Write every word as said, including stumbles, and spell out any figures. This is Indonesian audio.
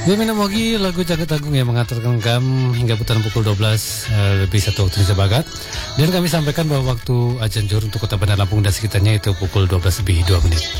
Gemina Mogi, lagu Jagat Agung yang mengantarkan kamu hingga putaran pukul dua belas uh, lebih satu waktu Indonesia Barat. Dan kami sampaikan bahwa waktu azan zuhur untuk Kota Bandar Lampung dan sekitarnya itu pukul dua belas lebih dua menit.